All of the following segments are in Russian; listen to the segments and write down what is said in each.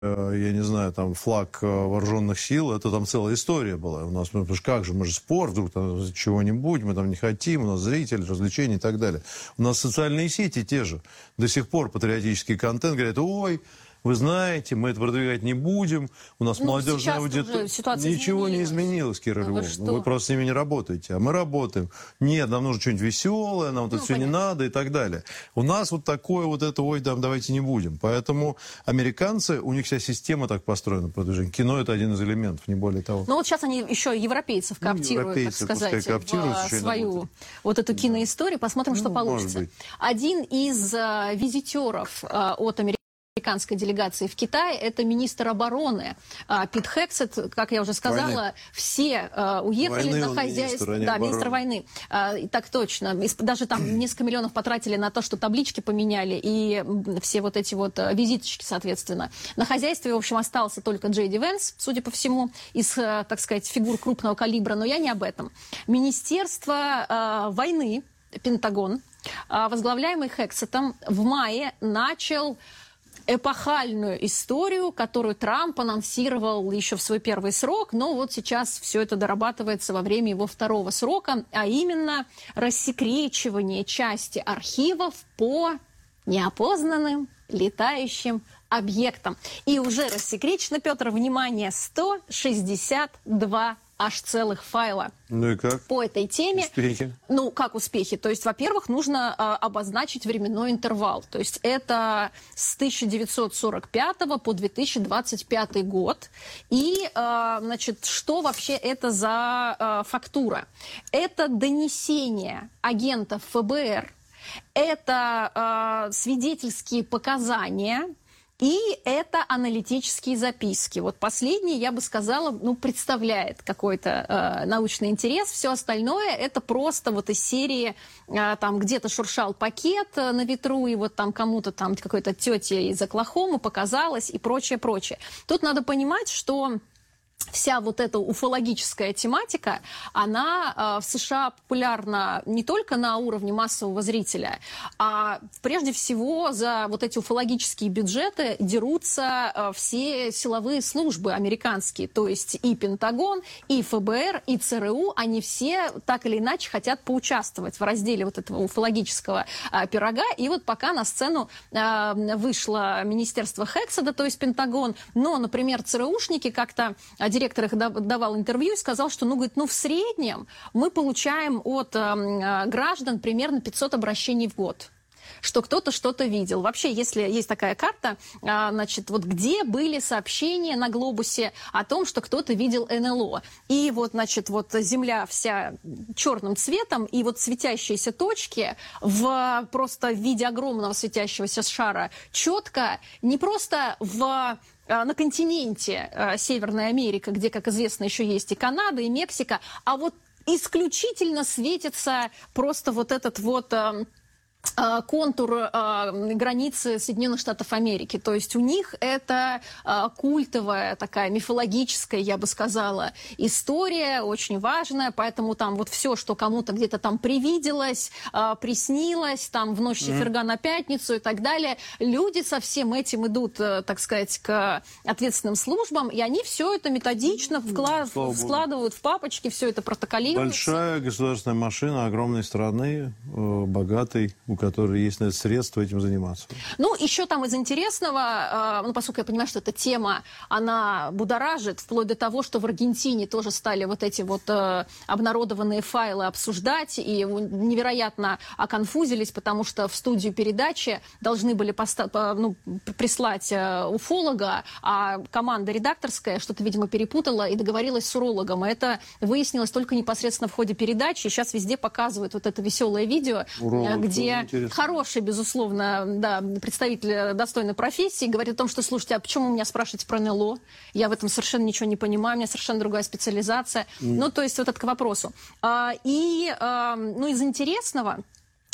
я не знаю, там флаг вооруженных сил, это там целая история была. У нас, потому что как же, мы же спор, вдруг там чего-нибудь, мы там не хотим, у нас зрители, развлечения и так далее. У нас социальные сети те же. До сих пор патриотический контент говорят, ой, вы знаете, мы это продвигать не будем, у нас молодежная аудитория. Ничего не изменилось, Кира Львовна. Вы просто с ними не работаете, а мы работаем. Нет, нам нужно что-нибудь веселое, нам вот это все не надо и так далее. У нас вот такое вот это, ой, да, давайте не будем. Поэтому американцы, у них вся система так построена по продвижению. Кино это один из элементов, не более того. Ну вот сейчас они еще европейцев коптируют, так сказать, в свою вот эту киноисторию. Посмотрим, что получится. Один из визитеров от американской делегации в Китае, это министр обороны Пит Хексет, как я уже сказала, все уехали на хозяйство. Да, министр войны. Так точно. Даже там несколько миллионов потратили на то, что таблички поменяли и все вот эти вот визиточки, соответственно. На хозяйстве, в общем, остался только Джей Ди Венс, судя по всему, из, так сказать, фигур крупного калибра, но я не об этом. Министерство войны, Пентагон, возглавляемый Хексетом, в мае начал эпохальную историю, которую Трамп анонсировал еще в свой первый срок, но вот сейчас все это дорабатывается во время его второго срока, а именно рассекречивание части архивов по неопознанным летающим объектам. И уже рассекречено, Петр, внимание, 162 аж целых файла. Ну и как? По этой теме. Успехи. Ну, как успехи? То есть, во-первых, нужно обозначить временной интервал. То есть, это с 1945 по 2025 год. И, значит, что вообще это за фактура? Это донесение агентов ФБР, это свидетельские показания, и это аналитические записки. Вот последний, я бы сказала, ну, представляет какой-то научный интерес. Все остальное это просто вот из серии, там где-то шуршал пакет на ветру, и вот там кому-то там какой-то тете из Оклахомы показалось и прочее, прочее. Тут надо понимать, что вся вот эта уфологическая тематика, она в США популярна не только на уровне массового зрителя, а прежде всего за вот эти уфологические бюджеты дерутся все силовые службы американские, то есть и Пентагон, и ФБР, и ЦРУ, они все так или иначе хотят поучаствовать в разделе вот этого уфологического пирога. И вот пока на сцену вышло министерство Хексета, то есть Пентагон, но, например, ЦРУшники как-то директор их давал интервью и сказал, что, ну, говорит, ну, в среднем мы получаем от граждан примерно 500 обращений в год, что кто-то что-то видел. Вообще, если есть такая карта, значит, вот где были сообщения на глобусе о том, что кто-то видел НЛО. И вот, значит, вот Земля вся черным цветом, и вот светящиеся точки в просто в виде огромного светящегося шара четко, не просто на континенте Северная Америка, где, как известно, еще есть и Канада, и Мексика, а вот исключительно светится просто вот этот вот контур границы Соединенных Штатов Америки. То есть у них это культовая, такая мифологическая, я бы сказала, история, очень важная, поэтому там вот все, что кому-то где-то там привиделось, приснилось, там в ночь четверга на пятницу и так далее, люди со всем этим идут, так сказать, к ответственным службам, и они все это методично складывают в папочки, все это протоколируют. Большая государственная машина огромной страны, богатой, у которой есть на это средства этим заниматься. Ну, еще там из интересного, ну, поскольку я понимаю, что эта тема, она будоражит, вплоть до того, что в Аргентине тоже стали вот эти вот обнародованные файлы обсуждать, и невероятно оконфузились, потому что в студию передачи должны были прислать уфолога, а команда редакторская что-то, видимо, перепутала и договорилась с урологом. И это выяснилось только непосредственно в ходе передачи. Сейчас везде показывают вот это веселое видео, где хороший, безусловно, да, представитель достойной профессии говорит о том, что, слушайте, а почему вы меня спрашиваете про НЛО? Я в этом совершенно ничего не понимаю, у меня совершенно другая специализация. Ну, то есть вот это к вопросу. Ну, из интересного,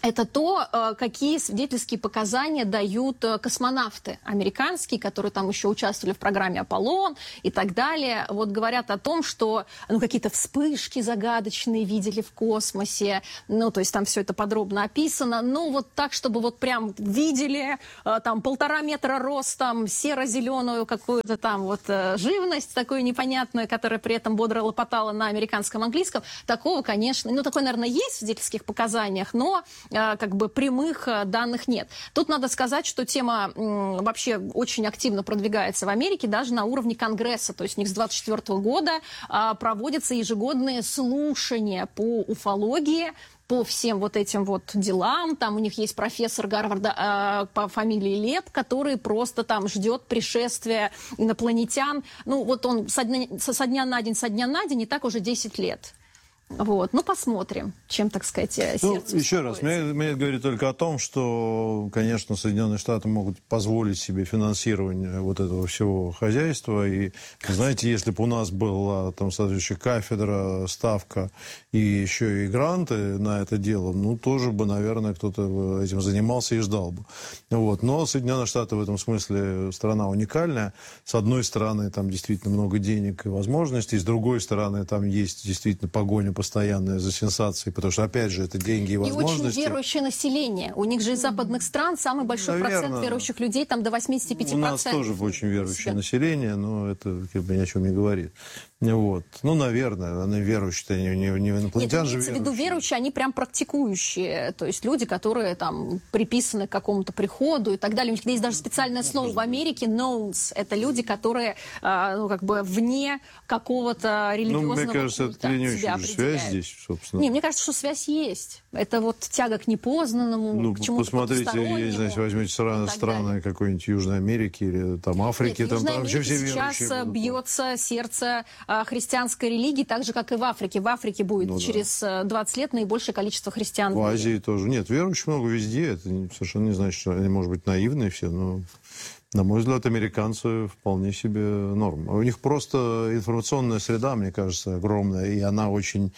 это то, какие свидетельские показания дают космонавты американские, которые там еще участвовали в программе «Аполлон» и так далее. Вот говорят о том, что какие-то вспышки загадочные видели в космосе. Ну, то есть там все это подробно описано. Ну, вот так, чтобы вот прям видели там 1,5 метра ростом, серо-зеленую какую-то там вот живность такую непонятную, которая при этом бодро лопотала на американском английском. Такого, конечно, ну, такое, наверное, есть в свидетельских показаниях, но как бы прямых данных нет. Тут надо сказать, что тема вообще очень активно продвигается в Америке, даже на уровне Конгресса. То есть у них с 2024 года проводятся ежегодные слушания по уфологии, по всем вот этим вот делам. Там у них есть профессор Гарварда по фамилии Леб, который просто там ждет пришествия инопланетян. Ну, вот он со дня на день, и так уже 10 лет. Вот, ну посмотрим, чем, так сказать, сердце еще раз, мне говорит только о том, что, конечно, Соединенные Штаты могут позволить себе финансирование вот этого всего хозяйства. И, знаете, если бы у нас была там соответствующая кафедра, ставка и еще и гранты на это дело, ну, тоже бы, наверное, кто-то этим занимался и ждал бы. Вот. Но Соединенные Штаты в этом смысле страна уникальная. С одной стороны, там действительно много денег и возможностей, с другой стороны, там есть действительно погоня постоянная за сенсацией, потому что, опять же, это деньги и возможности. И очень верующее население. У них же из западных стран самый большой процент верующих людей, там до 85%. У нас тоже очень верующее население, но это как бы ни о чем не говорит. Вот. Ну, наверное, они верующие, не инопланетян же верующие. В виду верующие, они прям практикующие, то есть люди, которые там приписаны к какому-то приходу и так далее. У них есть даже специальное слово в Америке, knowns. Это люди, которые, ну, как бы вне какого-то религиозного мне кажется, культа это не себя очень связь здесь, собственно. Не, мне кажется, что связь есть. Это вот тяга к непознанному, ну, к чему-то посмотрите, я не знаю, возьмите страны какой-нибудь Южной Америки или там Африки. Нет, там, в Южной там Америке все сейчас бьется сердце христианской религии, так же, как и в Африке. В Африке будет через 20 лет наибольшее количество христиан. В Азии тоже. Нет, верующих много везде. Это совершенно не значит, что они, может быть, наивные все, но... На мой взгляд, американцы вполне себе норм. У них просто информационная среда, мне кажется, огромная, и она очень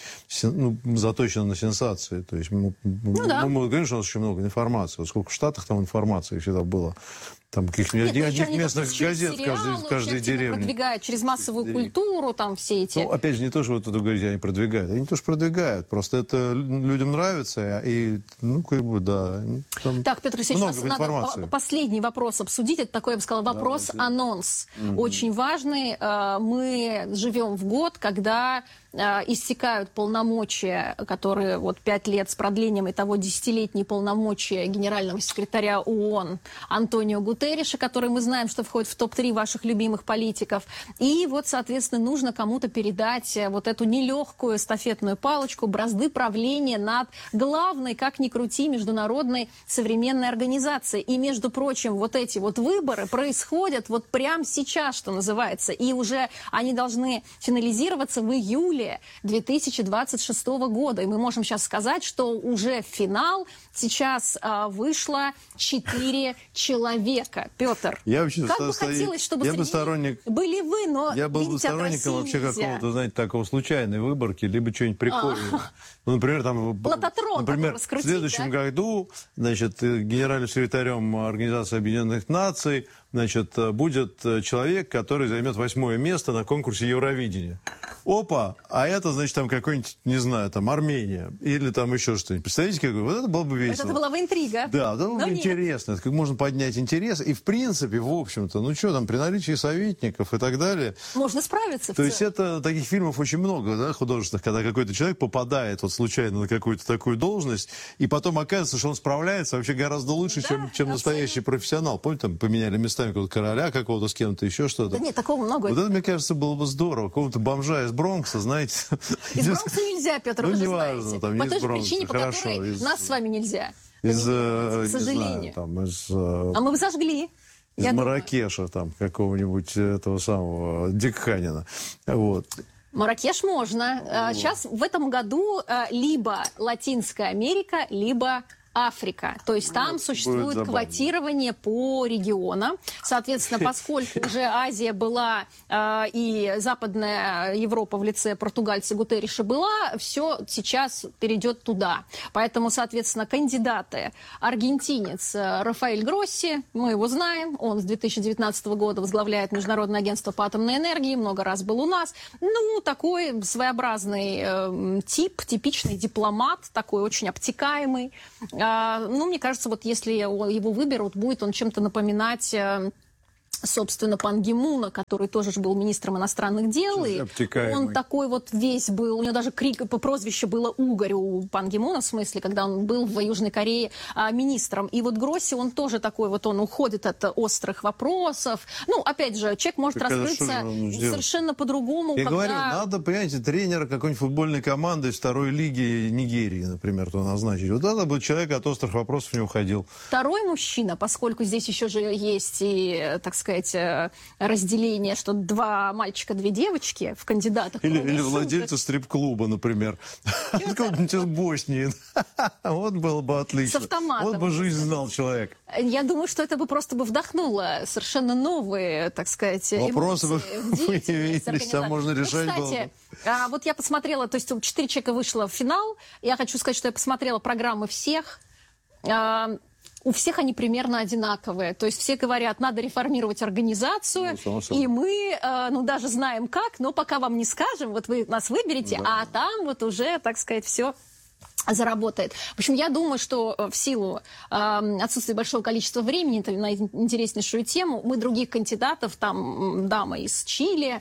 заточена на сенсации. То есть мы говорим, что у нас очень много информации. Вот сколько в Штатах там информации всегда было. Там каких-нибудь одних местных газет в каждой деревне. Продвигают через массовую культуру, там все эти... Ну, опять же, не то, что вы тут говорите, они продвигают. Они тоже продвигают. Просто это людям нравится, и, ну, как бы, да. Так, Петр Алексеевич, надо последний вопрос обсудить. Это такой, я бы сказала, вопрос-анонс. Очень важный. Мы живем в год, когда истекают полномочия, которые вот 5 лет с продлением, итого 10-летние полномочия генерального секретаря ООН Антонио Гутерриша, который мы знаем, что входит в топ-3 ваших любимых политиков. И вот, соответственно, нужно кому-то передать вот эту нелегкую эстафетную палочку, бразды правления над главной, как ни крути, международной современной организацией. И, между прочим, вот эти вот выборы происходят вот прямо сейчас, что называется. И уже они должны финализироваться в июле 2026 года. И мы можем сейчас сказать, что уже в финал сейчас вышло 4 человека. Петр, как бы хотелось, чтобы среди были вы, но я был бы сторонником вообще какого-то, знаете, такого случайной выборки, либо что-нибудь прикольное. Ну, например, там, например, в следующем году, значит, генеральным секретарем Организации Объединенных Наций, значит, будет человек, который займет 8-е место на конкурсе Евровидения. Опа! А это, значит, там какой-нибудь, не знаю, там Армения или там еще что-нибудь. Представляете, какой? Вот это было бы весело. Это была бы интрига. Да, это было бы интересно. Это как можно поднять интерес. И, в принципе, в общем-то, ну что там, при наличии советников и так далее. Можно справиться. То есть это таких фильмов очень много, да, художественных, когда какой-то человек попадает вот случайно на какую-то такую должность, и потом оказывается, что он справляется вообще гораздо лучше, чем настоящий профессионал. Помните, там поменяли местами какого-то короля какого-то с кем-то, еще что-то. Да нет, такого много. Вот это, мне кажется, было бы здорово. Какого-то бомжа из Бронкса, знаете. Из Бронкса нельзя, Петр, вы же знаете. Там по той же причине, по которой нас с вами нельзя. К сожалению. А мы бы сожгли. Из Марракеша, там, какого-нибудь этого самого Дикханина. Вот. Марракеш можно. Сейчас в этом году либо Латинская Америка, либо Африка. То есть там существует квотирование по регионам. Соответственно, поскольку уже Азия была и Западная Европа в лице португальца Гутерриша была, все сейчас перейдет туда. Поэтому, соответственно, кандидаты. Аргентинец Рафаэль Гросси, мы его знаем, он с 2019 года возглавляет Международное агентство по атомной энергии, много раз был у нас. Ну, такой своеобразный типичный дипломат, такой очень обтекаемый. Ну, мне кажется, вот если его выберут, будет он чем-то напоминать, собственно, Пан Ги Муна, который тоже же был министром иностранных дел. И он такой вот весь был, у него даже прозвище было «Угорь» у Пан Ги Муна, в смысле, когда он был в Южной Корее министром. И вот Гросси, он тоже такой вот, он уходит от острых вопросов. Ну, опять же, человек может раскрыться совершенно по-другому. Я говорю, надо, понимаете, тренера какой-нибудь футбольной команды из второй лиги Нигерии, например, то назначить. Вот это бы человек от острых вопросов не уходил. Второй мужчина, поскольку здесь еще же есть и, так сказать, разделение, что 2 мальчика, 2 девочки в кандидатах. Или владельца стрип-клуба, например. Откуда-нибудь из Боснии. Вот было бы отлично. С автоматом. Вот бы жизнь знал человек. Я думаю, что это бы просто бы вдохнуло совершенно новые, так сказать, вопросы бы появились, а можно решать было бы. Кстати, вот я посмотрела, то есть 4 человека вышло в финал. Я хочу сказать, что я посмотрела программы всех. У всех они примерно одинаковые. То есть все говорят, надо реформировать организацию, и мы, ну, даже знаем как, но пока вам не скажем, вот вы нас выберете, а там вот уже, так сказать, все заработает. В общем, я думаю, что в силу отсутствия большого количества времени на интереснейшую тему, мы других кандидатов, там дама из Чили,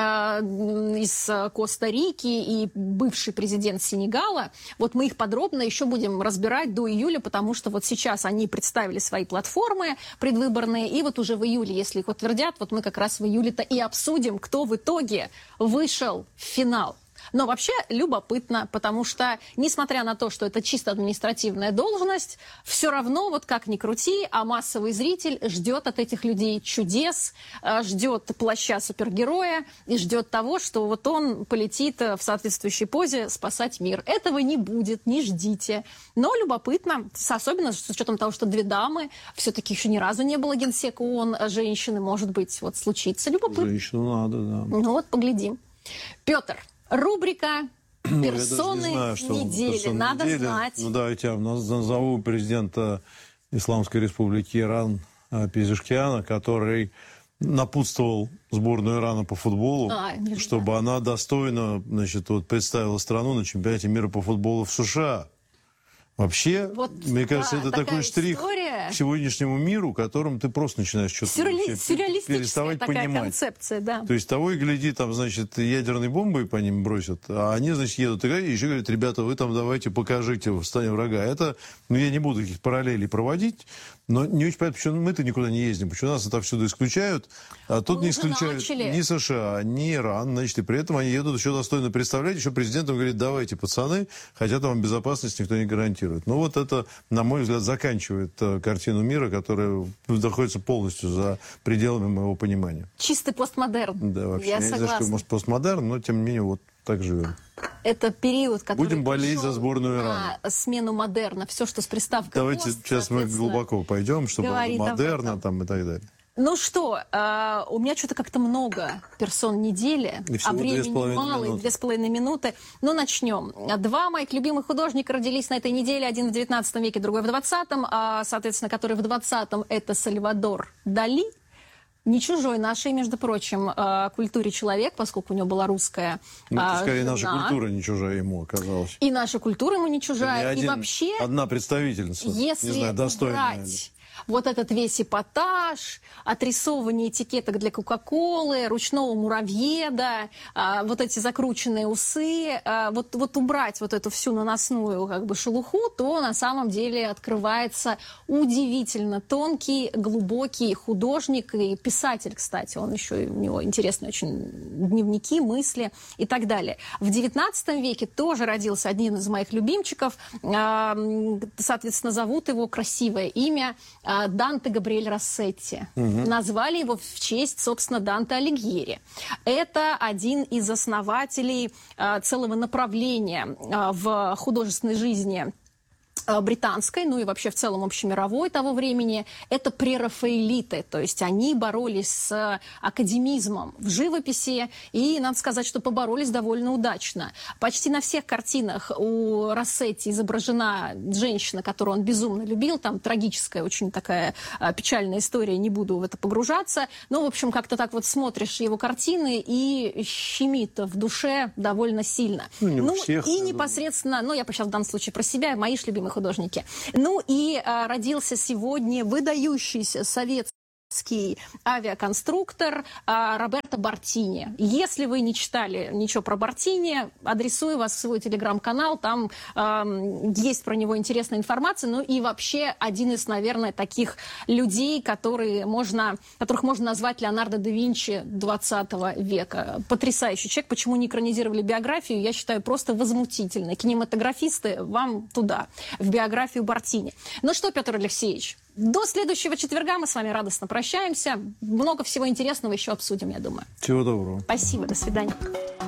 из Коста-Рики и бывший президент Сенегала, вот мы их подробно еще будем разбирать до июля, потому что вот сейчас они представили свои платформы предвыборные, и вот уже в июле, если их утвердят, вот мы как раз в июле-то и обсудим, кто в итоге вышел в финал. Но вообще любопытно, потому что, несмотря на то, что это чисто административная должность, все равно, вот как ни крути, а массовый зритель ждет от этих людей чудес, ждет плаща супергероя и ждет того, что вот он полетит в соответствующей позе спасать мир. Этого не будет, не ждите. Но любопытно, особенно с учетом того, что 2 дамы, все-таки еще ни разу не было генсека ООН женщины, может быть, вот случится. Любопытно. Женщину надо, да. Ну вот, поглядим. Петр. Рубрика «Персоны недели». Надо знать. Ну, давайте я назову президента Исламской Республики Иран Пезешкиана, который напутствовал сборную Ирана по футболу, чтобы она достойно, значит, вот, представила страну на чемпионате мира по футболу в США. Вообще, вот, мне кажется, это такой штрих к сегодняшнему миру, которым ты просто начинаешь что-то переставать понимать. Концепция, да. То есть того и гляди, там, значит, ядерные бомбы по ним бросят, а они, значит, едут играть и еще говорят, ребята, вы там давайте покажите в стане врага. Это, ну, я не буду таких параллелей проводить, но не очень понятно, почему мы-то никуда не ездим, почему нас отовсюду исключают, а тут не исключают ни США, ни Иран, значит, и при этом они едут еще достойно представлять, еще президентом говорит, давайте, пацаны, хотя там безопасность никто не гарантирует. Ну вот это, на мой взгляд, заканчивает картину мира, которая находится полностью за пределами моего понимания. Чистый постмодерн. Да, вообще. Я не знаю, что может постмодерн, но тем не менее вот так живем. Это период, который будем болеть за сборную Ирана. На смену модерна. Все, что с приставкой. Давайте пост, сейчас мы глубоко пойдем, чтобы модерна там и так далее. Ну что, у меня что-то как-то много персон недели, а времени мало, 2,5 минуты. Ну, начнем. 2 моих любимых художника родились на этой неделе. Один в 19 веке, другой в 20-м. Соответственно, который в 20-м это Сальвадор Дали. Не чужой нашей, между прочим, культуре человек, поскольку у него была русская скорее, жена. наша культура не чужая ему оказалась. И наша культура ему не чужая. И вообще, одна представительница, если не знаю, достойная брать вот этот весь эпатаж, отрисовывание этикеток для Кока-Колы, ручного муравьеда, вот эти закрученные усы, вот убрать вот эту всю наносную как бы шелуху, то на самом деле открывается удивительно тонкий, глубокий художник и писатель, кстати. Он еще, у него интересные очень дневники, мысли и так далее. В 19 веке тоже родился один из моих любимчиков. Соответственно, зовут его, красивое имя, Данте Габриэль Россетти. Назвали его в честь, собственно, Данте Алигьери. Это один из основателей целого направления в художественной жизни британской, ну и вообще в целом общемировой того времени, это прерафаэлиты, то есть они боролись с академизмом в живописи, и надо сказать, что поборолись довольно удачно. Почти на всех картинах у Россетти изображена женщина, которую он безумно любил, там трагическая, очень такая печальная история, не буду в это погружаться, но, в общем, как-то так вот смотришь его картины и щемит в душе довольно сильно. Ну, всех, и непосредственно, я сейчас в данном случае про себя, мои же любимые художники. Ну и родился сегодня выдающийся советский авиаконструктор Роберто Бартини. Если вы не читали ничего про Бартини, адресую вас в свой телеграм-канал, там есть про него интересная информация, ну и вообще один из, наверное, таких людей, которых можно назвать Леонардо да Винчи 20 века. Потрясающий человек. Почему не экранизировали биографию, я считаю просто возмутительно. Кинематографисты, вам туда, в биографию Бартини. Ну что, Петр Алексеевич, до следующего четверга мы с вами радостно прощаемся. Много всего интересного еще обсудим, я думаю. Всего доброго. Спасибо, до свидания.